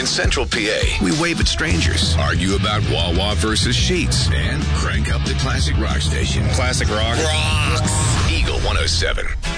In Central PA, we wave at strangers, argue about Wawa versus Sheets, and crank up the classic rock station. Classic rock. Rocks! Eagle 107.